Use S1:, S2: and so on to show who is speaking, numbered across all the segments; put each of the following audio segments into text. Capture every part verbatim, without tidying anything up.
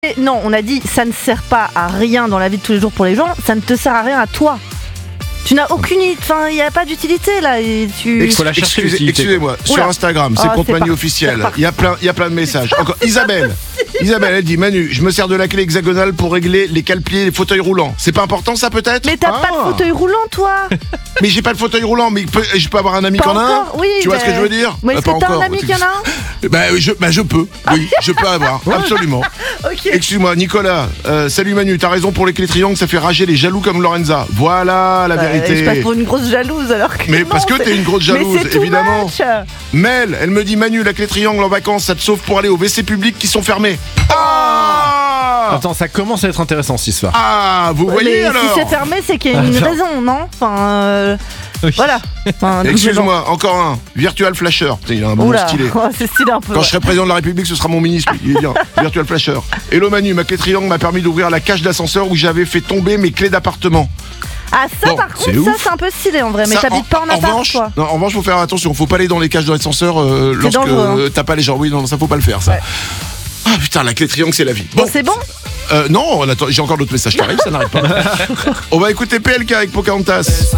S1: Et non, on a dit ça ne sert pas à rien dans la vie de tous les jours pour les gens, ça ne te sert à rien à toi. Tu n'as aucune, enfin, il n'y a pas d'utilité là. Et tu...
S2: Ex- Excusez, excusez-moi,
S1: Oula.
S2: sur Instagram, c'est
S1: Ah,
S2: compte
S1: c'est
S2: Manu
S1: par-
S2: officiel. Il y a plein, il y a plein de messages. Encore Isabelle, Isabelle, elle dit Manu, je me sers de la clé hexagonale pour régler les cale-pieds, les fauteuils roulants. C'est pas important ça peut-être?
S1: Mais t'as
S2: Ah.
S1: pas de fauteuil roulant toi.
S2: Mais j'ai pas de fauteuil roulant, mais peut- je peux avoir un ami
S1: Pas
S2: qui en a un.
S1: encore, oui,
S2: Tu vois
S1: mais-
S2: ce que je veux dire?
S1: Mais
S2: Bah,
S1: est-ce
S2: pas
S1: que t'as un
S2: encore.
S1: ami qui en a un?
S2: Bah je, bah je peux, oui, je peux avoir, absolument.
S1: Ok.
S2: Excuse-moi, Nicolas. euh, salut Manu, t'as raison pour les clés triangles, ça fait rager les jaloux comme Lorenza. Voilà la
S1: Bah,
S2: vérité.
S1: je passe pour une grosse jalouse alors que.
S2: Mais
S1: non,
S2: parce que
S1: c'est-
S2: t'es une grosse
S1: Mais
S2: jalouse,
S1: c'est too
S2: évidemment.
S1: much.
S2: Mel, elle me dit Manu, la clé triangle en vacances, ça te sauve pour aller aux W C publics qui sont fermés. Ah
S3: Attends, ça commence à être intéressant cette histoire.
S2: Ah, vous voyez
S1: Mais
S2: alors
S1: si c'est fermé, c'est qu'il y a une
S3: Attends.
S1: raison, non? Enfin, euh,
S3: Oui.
S1: voilà. Enfin, donc,
S2: Excuse-moi, encore un. Virtual Flasher. Putain, il a un
S1: bon.
S2: bon
S1: Oula,
S2: stylé.
S1: ouais, c'est stylé un peu.
S2: Quand
S1: ouais.
S2: je serai président de la République, ce sera mon ministre. Il est bien. Virtual Flasher. Hello Manu, ma clé triangle m'a permis d'ouvrir la cage d'ascenseur où j'avais fait tomber mes clés d'appartement.
S1: Ah, ça
S2: Bon,
S1: par
S2: c'est
S1: contre, ça
S2: ouf.
S1: c'est un peu stylé en vrai, mais
S2: Ça,
S1: t'habites pas en appart
S2: revanche,
S1: toi.
S2: non, en revanche, faut faire attention. Faut pas aller dans les cages d'ascenseur euh, lorsque
S1: dangereux, hein.
S2: euh, t'as pas les gens. Oui, non, ça faut pas le faire, ça.
S1: Ouais.
S2: Ah putain, la clé triangle, c'est la vie.
S1: Bon, c'est bon.
S2: Euh, non, on attend, j'ai encore d'autres messages qui arrivent, ça n'arrête pas. On va écouter P L K avec Pocahontas.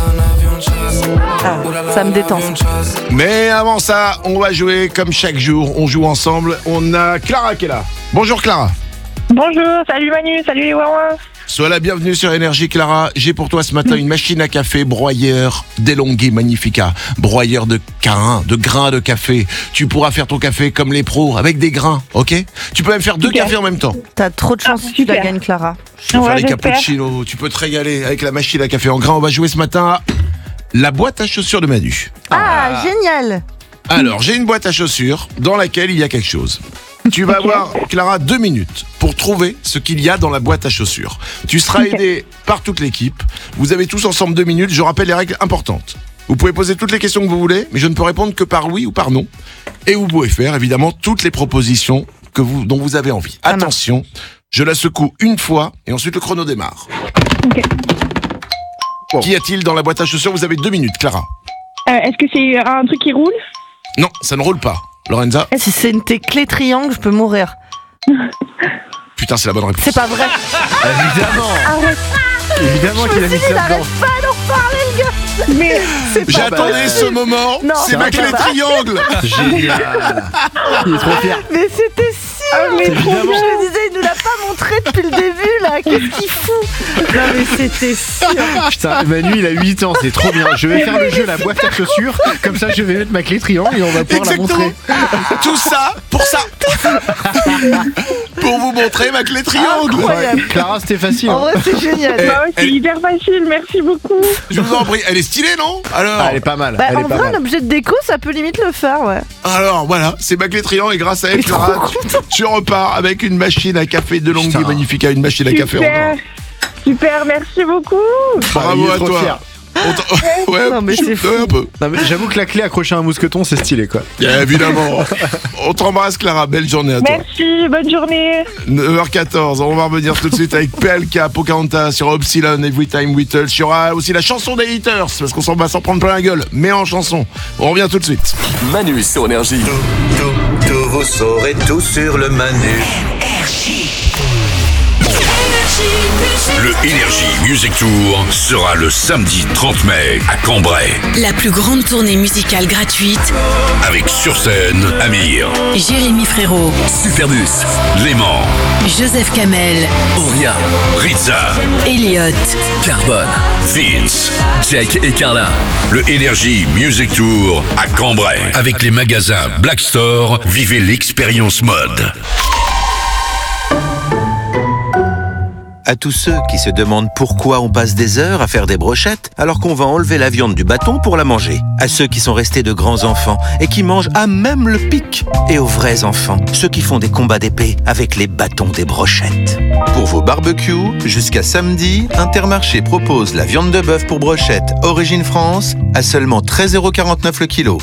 S1: Ah, ça me détend.
S2: Mais avant ça, on va jouer comme chaque jour. On joue ensemble. On a Clara qui est là. Bonjour Clara.
S4: Bonjour, salut Manu, salut les Wawa.
S2: Sois la bienvenue sur Énergie Clara. J'ai pour toi ce matin une machine à café broyeur DeLonghi Magnifica. Broyeur de grains, de grains de café. Tu pourras faire ton café comme les pros, avec des grains, ok? Tu peux même faire deux
S4: Super.
S2: cafés en même temps.
S1: T'as trop de chance
S4: Ah,
S1: si tu la
S4: super.
S1: gagnes, Clara.
S2: Tu peux
S4: Ouais,
S2: faire les
S4: j'espère.
S2: cappuccinos, tu peux te régaler avec la machine à café en grains. On va jouer ce matin à la boîte à chaussures de Manu.
S1: Ah, génial.
S2: Alors, j'ai une boîte à chaussures dans laquelle il y a quelque chose. Tu vas avoir, Clara, deux minutes pour trouver ce qu'il y a dans la boîte à chaussures. Tu seras
S4: Ok.
S2: aidé par toute l'équipe. Vous avez tous ensemble deux minutes. Je rappelle les règles importantes. Vous pouvez poser toutes les questions que vous voulez, mais je ne peux répondre que par oui ou par non. Et vous pouvez faire, évidemment, toutes les propositions que vous, dont vous avez envie.
S1: marche.
S2: Attention, je la secoue une fois et ensuite le chrono démarre.
S4: Ok.
S2: Qu'y a-t-il dans la boîte à chaussures? Vous avez deux minutes, Clara.
S4: Euh, Est-ce que c'est un truc qui roule?
S2: Non, ça ne roule pas. Lorenza?
S1: Si c'est une tes clés triangles, je peux mourir.
S2: Putain, c'est la bonne réponse.
S1: C'est pas vrai.
S3: Évidemment.
S1: Arrête.
S3: Évidemment qu'il a mis
S1: Il
S3: ça dedans.
S1: arrête pas d'en parler, le gars.
S4: Mais
S1: C'est pas
S2: J'attendais
S3: bah,
S2: ce moment.
S1: Non,
S2: c'est
S1: c'est
S2: ma
S1: vrai
S2: clé
S1: que ça va.
S2: triangle.
S3: Génial. Il est trop fier.
S1: Mais c'était sûr.
S4: Ah, mais
S1: Je
S4: trop
S1: me disais, il nous l'a pas montré depuis le début là. Qu'est-ce qu'il fout? Non mais c'était sûr.
S3: Putain, Manu il a huit ans, c'est trop bien. Je vais faire le jeu la boîte à chaussures. Comme ça, je vais mettre ma clé triangle et on va pouvoir
S2: Exactement.
S3: la montrer.
S2: Tout ça pour ça. Pour vous montrer ma clé triangle.
S1: Incroyable.
S3: Ouais, Clara, c'était facile.
S1: En
S3: hein.
S1: vrai, c'est génial.
S2: Eh,
S4: bah ouais, c'est
S2: elle-
S4: hyper facile, merci beaucoup.
S2: Je vous en prie. Elle est stylée, non? Alors,
S3: Ah, elle est pas mal.
S1: Bah,
S3: elle
S1: en
S3: est pas
S1: vrai, un
S3: mal.
S1: objet de déco, ça peut limite le faire, ouais.
S2: alors voilà, c'est ma clé triangle et grâce à elle,
S1: Mais trop
S2: Clara, tu, tu repars avec une machine à café de Longhi
S3: Putain.
S2: Magnifica, une machine à café en
S4: Super,
S2: or.
S4: super, merci beaucoup.
S2: Bravo
S3: il est
S2: à
S3: trop
S2: toi.
S3: fier.
S2: On t'en- ouais,
S1: Non, mais c'est fou.
S2: un peu.
S3: Non, mais j'avoue que la clé accrochée à un mousqueton, c'est stylé quoi.
S2: Bien évidemment. On t'embrasse, Clara. Belle journée à toi.
S4: Merci, bonne journée.
S2: neuf heures quatorze, on va revenir tout de suite avec P L K, Pocahontas, sur Upsilon, Every Time We Touch. Il y aura aussi la chanson des haters, parce qu'on s'en va s'en prendre plein la gueule, mais en chanson. On revient tout de suite.
S5: Manu sur Énergie.
S6: Tout, tout, tout, vous saurez tout sur le Manu.
S7: Le Energy Music Tour sera le samedi trente mai à Cambrai.
S8: La plus grande tournée musicale gratuite.
S7: Avec sur scène Amir,
S8: Jérémy Frérot,
S7: Superbus, Léman,
S8: Joseph Kamel,
S5: Auria,
S7: Rizza,
S8: Elliott.
S5: Carbone,
S7: Vince.
S5: Jake et Carla.
S7: Le Energy Music Tour à Cambrai. Avec les magasins Black Store, vivez l'expérience mode.
S6: À tous ceux qui se demandent pourquoi on passe des heures à faire des brochettes alors qu'on va enlever la viande du bâton pour la manger. À ceux qui sont restés de grands enfants et qui mangent à même le pic. Et aux vrais enfants, ceux qui font des combats d'épée avec les bâtons des brochettes. Pour vos barbecues, jusqu'à samedi, Intermarché propose la viande de bœuf pour brochette Origine France à seulement treize euros quarante-neuf le kilo.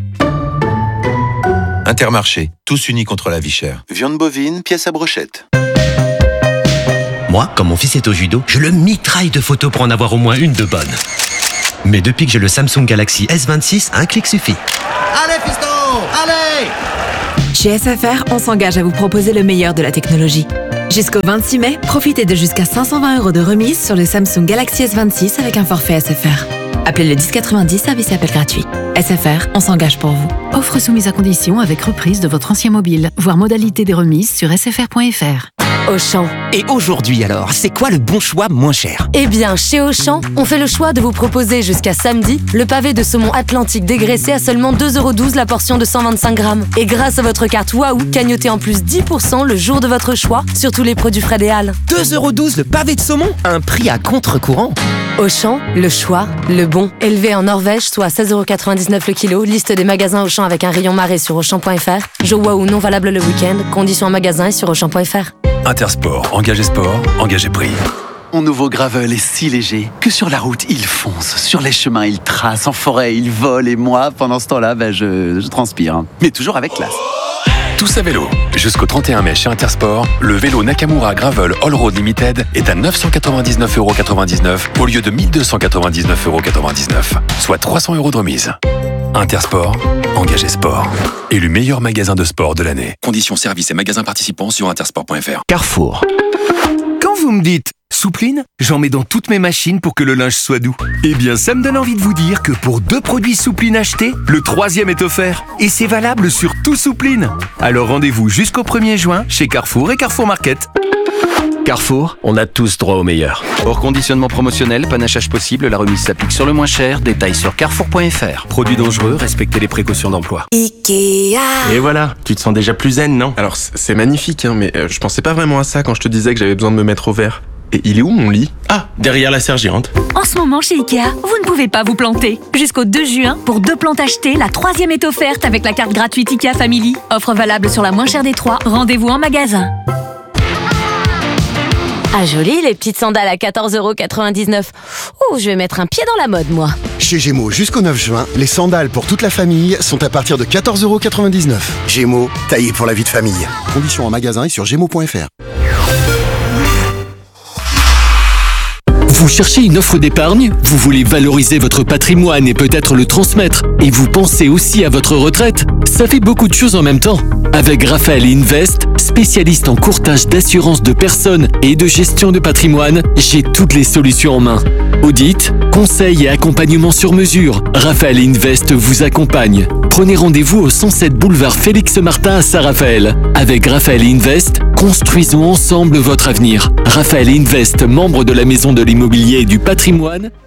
S6: Intermarché, tous unis contre la vie chère. Viande bovine, pièce à brochette.
S9: Moi, quand mon fils est au judo, je le mitraille de photos pour en avoir au moins une de bonne. Mais depuis que j'ai le Samsung Galaxy S vingt-six, un clic suffit.
S10: Allez, fiston, allez!
S11: Chez S F R, on s'engage à vous proposer le meilleur de la technologie.
S8: Jusqu'au vingt-six mai, profitez de jusqu'à cinq cent vingt euros de remise sur le Samsung Galaxy S vingt-six avec un forfait S F R. Appelez le dix quatre-vingt-dix, service appel gratuit. S F R, on s'engage pour vous.
S10: Offre soumise à condition avec reprise de votre ancien mobile. Voir modalité des remises sur s f r point f r.
S11: Auchan. Et aujourd'hui alors, c'est quoi le bon choix moins cher?
S12: Eh bien, chez Auchan, on fait le choix de vous proposer jusqu'à samedi le pavé de saumon atlantique dégraissé à seulement deux euros douze la portion de cent vingt-cinq grammes. Et grâce à votre carte Waouh, cagnotez en plus dix pour cent le jour de votre choix sur tous les produits Fred et Halles.
S11: deux euros douze le pavé de saumon? Un prix à contre-courant.
S12: Auchan, le choix, le bon. Élevé en Norvège, soit à seize euros quatre-vingt-dix-neuf le kilo. Liste des magasins Auchan avec un rayon marée sur auchan point f r. Jeux Waouh non valable le week-end. Conditions en magasin et sur auchan point f r.
S5: Intersport, engagé sport, engagé prix.
S13: Mon nouveau Gravel est si léger que sur la route, il fonce. Sur les chemins, il trace. En forêt, il vole. Et moi, pendant ce temps-là, ben, je, je transpire. Hein. Mais toujours avec classe.
S5: Tous à vélo. Jusqu'au trente et un mai chez Intersport, le vélo Nakamura Gravel All Road Limited est à neuf cent quatre-vingt-dix-neuf euros quatre-vingt-dix-neuf au lieu de mille deux cent quatre-vingt-dix-neuf euros quatre-vingt-dix-neuf, soit trois cents euros de remise. Intersport, engagé sport. Élu meilleur magasin de sport de l'année. Conditions, services et magasins participants sur intersport point f r.
S14: Carrefour. Quand vous me dites soupline, j'en mets dans toutes mes machines pour que le linge soit doux. Eh bien, ça me donne envie de vous dire que pour deux produits soupline achetés, le troisième est offert. Et c'est valable sur tout soupline. Alors rendez-vous jusqu'au premier juin chez Carrefour et Carrefour Market.
S9: Carrefour, on a tous droit au meilleur.
S13: Hors conditionnement promotionnel, panachage possible, la remise s'applique sur le moins cher. Détails sur carrefour point f r.
S9: Produits dangereux, respectez les précautions d'emploi.
S8: Ikea.
S15: Et voilà, tu te sens déjà plus zen, non? Alors, c'est magnifique, hein, mais euh, je pensais pas vraiment à ça quand je te disais que j'avais besoin de me mettre au vert. Et il est où mon lit? Ah, derrière la sergente.
S16: En ce moment chez Ikea, vous ne pouvez pas vous planter. Jusqu'au deux juin, pour deux plantes achetées, la troisième est offerte avec la carte gratuite Ikea Family. Offre valable sur la moins chère des trois. Rendez-vous en magasin.
S12: Ah joli, les petites sandales à quatorze euros quatre-vingt-dix-neuf. Oh, je vais mettre un pied dans la mode, moi.
S17: Chez Gémeaux, jusqu'au neuf juin, les sandales pour toute la famille sont à partir de quatorze euros quatre-vingt-dix-neuf. Gémeaux, taillé pour la vie de famille. Conditions en magasin et sur gémeaux point f r.
S18: Vous cherchez une offre d'épargne? Vous voulez valoriser votre patrimoine et peut-être le transmettre? Et vous pensez aussi à votre retraite? Ça fait beaucoup de choses en même temps. Avec Raphaël Invest, spécialiste en courtage d'assurance de personnes et de gestion de patrimoine, j'ai toutes les solutions en main. Audit, conseil et accompagnement sur mesure. Raphaël Invest vous accompagne. Prenez rendez-vous au cent sept boulevard Félix Martin à Saint-Raphaël. Avec Raphaël Invest, construisons ensemble votre avenir. Raphaël Invest, membre de la Maison de l'Immobilier et du Patrimoine.